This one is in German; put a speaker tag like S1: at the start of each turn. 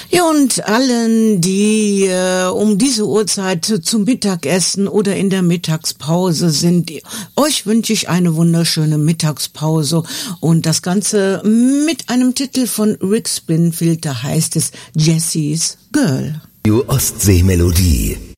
S1: Ja, und allen, die um diese Uhrzeit zum Mittagessen oder in der Mittagspause sind, euch wünsche ich eine wunderschöne Mittagspause und das Ganze mit einem Titel von Rick Springfield, da heißt es Jessie's Girl.
S2: Die Ostsee-Melodie.